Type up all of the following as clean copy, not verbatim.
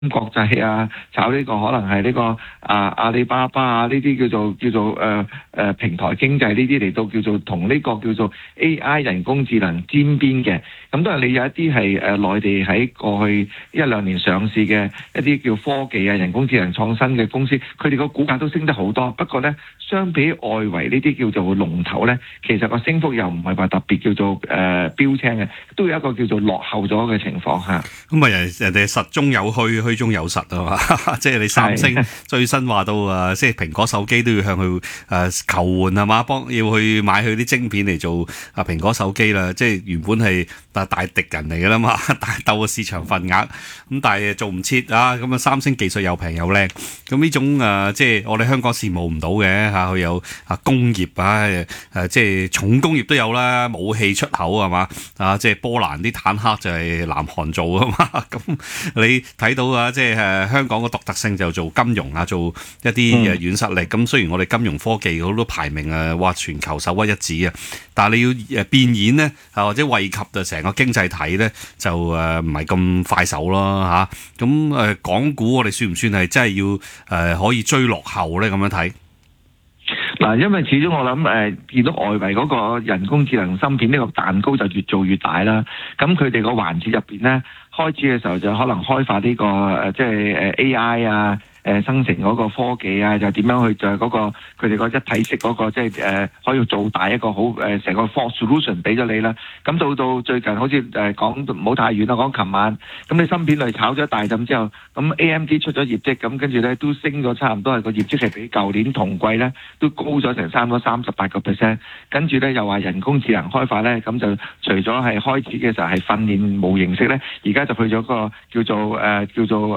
國際啊，炒呢個可能係呢個阿里巴巴啊，呢啲叫做平台經濟呢啲嚟到叫做同呢個叫做 AI 人工智能沾邊嘅。咁當然你有一啲係內地喺過去1-2年上市嘅一啲叫科技啊、人工智能創新嘅公司，佢哋個股價都升得好多。不過呢，相比外圍呢啲叫做龍頭呢，其實個升幅又唔係話特別叫做標青嘅，都有一個叫做落後咗嘅情況嚇。 咁啊，人哋實中有虛，虛中有實啊嘛，即係你三星最新話到即係蘋果手機都要向佢求援係嘛，要去買佢啲晶片嚟做蘋果手機啦，即係原本係大敵人嚟㗎啦嘛，大鬥個市場份額，咁但係做唔切啊，咁啊三星技術又平又靚，咁呢種即係我哋香港羨慕唔到嘅嚇，佢有工業即係重工業都有啦，武器出口係嘛即係波蘭啲坦克就係南韓做啊嘛，咁你睇到即係香港嘅獨特性就做金融啊，做一啲軟實力。咁雖然我哋金融科技好多排名話全球首屈一指啊，但係你要變現呢，或者惠及就成個經濟體呢，就唔係咁快手咯嚇。咁港股我哋算唔算係真係要可以追落後呢？咁樣睇嗱，因為始終我諗見到外圍嗰個人工智能芯片呢個蛋糕就越做越大啦。咁佢哋個環節入邊呢，開始嘅時候就可能開發呢個即係AI 啊。生成嗰個科技啊，就點樣去就係嗰個佢哋個一體式嗰個即係可以做大一個好成個 solution 俾咗你啦。咁到最近好似講唔好太遠啦，講琴晚咁你芯片類炒咗一大陣之後，咁 AMD 出咗業績，咁跟住咧都升咗差唔多係個業績係比舊年同季咧都高咗成差唔多38%。跟住咧又話人工智能開發咧，咁就除咗係開始嘅時候係訓練模型式咧，而家就去咗個叫做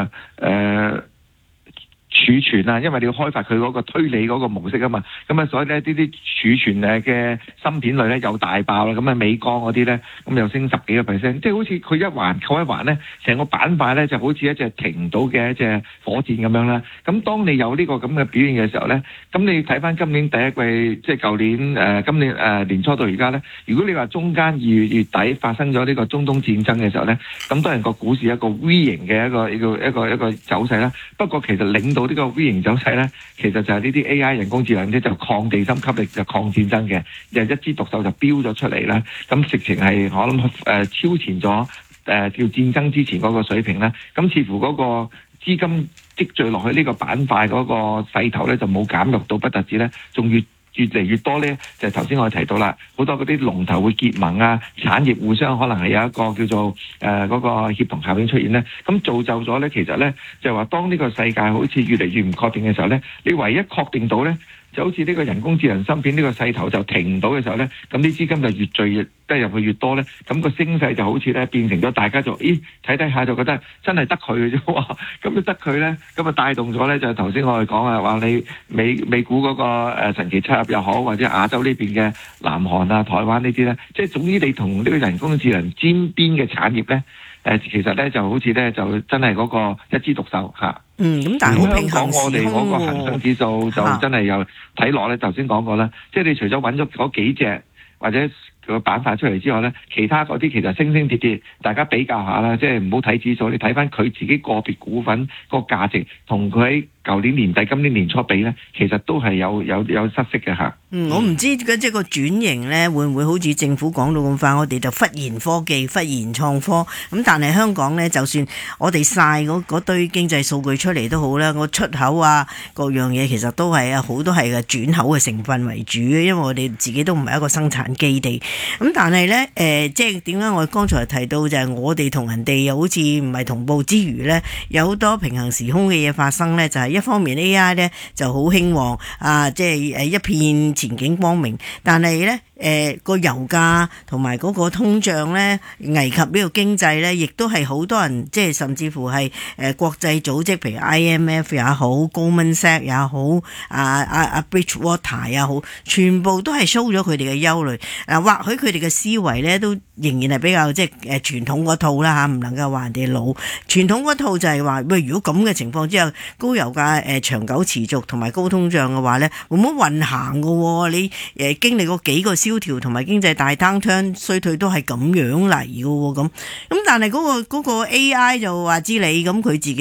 儲存啊，因為你要開發佢嗰個推理嗰個模式啊嘛，咁啊所以咧呢啲儲存嘅芯片類咧又大爆啦，咁啊美光嗰啲咧咁又升10幾個%，即係好似佢一環扣一環咧，成個板塊咧就好似一隻停唔到嘅一隻火箭咁樣啦。咁當你有呢個咁嘅表現嘅時候咧，咁你睇翻今年第一季，即係舊年今年年初到而家咧，如果你話中間2月底發生咗呢個中東戰爭嘅時候咧，咁當然個股市一個 V 型嘅一個走勢啦。不過其實領導呢個 V 型走勢咧，其實就係呢啲 AI 人工智能咧就抗地心吸力就抗戰爭嘅，就一枝獨秀就飆咗出嚟啦。咁直情係我諗超前咗叫戰爭之前嗰個水平咧。咁似乎嗰個資金積聚落去呢個板塊嗰個勢頭咧就冇減弱到，不特止咧，仲越嚟越多咧，就係頭先我哋提到啦，好多嗰啲龍頭會結盟啊，產業互相可能係有一個叫做嗰個協同效應出現咧，咁造就咗咧，其實咧就係話當呢個世界好似越嚟越唔確定嘅時候咧，你唯一確定到咧，就好似呢個人工智能芯片呢個勢頭就停唔到嘅時候咧，咁啲資金就越聚越得入去越多咧，咁個升勢就好似咧變成咗大家就睇下就覺得真係得佢嘅啫喎，咁就得佢咧，咁啊帶動咗咧就係頭先我哋講啊，話你美股嗰個神奇七入又好，或者亞洲呢邊嘅南韓啊、台灣呢啲咧，即係總之你同呢個人工智能沾邊嘅產業咧，其實咧就好似咧就真係嗰個一枝獨秀嚇。 咁但係香港我哋嗰個恆生指數就真係又睇落咧，頭先講過啦，即係你除咗揾咗嗰幾隻或者個板塊出嚟之外咧，其他嗰啲其實升跌，大家比較下啦，即係唔好睇指數，你睇翻佢自己個別股份個價值，同佢喺舊年年底、今年年初比咧，其實都係有失色嘅嚇。 我唔知即係個轉型咧，會唔會好似政府講到咁快？我哋就忽然科技、忽然創科咁，但係香港咧，就算我哋晒嗰堆經濟數據出嚟都好啦，我出口啊各樣嘢其實都係好多係嘅轉口嘅成分為主，因為我哋自己都唔係一個生產基地。咁但係咧即係點解我剛才提到就係我哋同人哋又好似唔係同步之餘咧，有好多平行時空嘅嘢發生咧，就係一方面 AI 咧就好興旺即係一片前景光明，但係咧個油價同埋嗰個通脹咧危及呢個經濟咧，亦都係好多人即係甚至乎係國際組織，譬如 IMF 也好、Goldman Sachs 也好、Bridgewater 也好，全部都係 show 咗佢哋嘅憂慮。或許佢哋嘅思維咧都仍然係比較即係傳統嗰套啦唔能夠話人哋老。傳統嗰套就係話喂，如果咁嘅情況之下，高油價長久持續同埋高通脹嘅話咧，會唔會運行㗎喎？你經歷過幾個消蕭條同埋經濟大攤攤衰退都係咁樣嚟嘅喎，咁但係嗰個 AI 就話知你咁佢自己。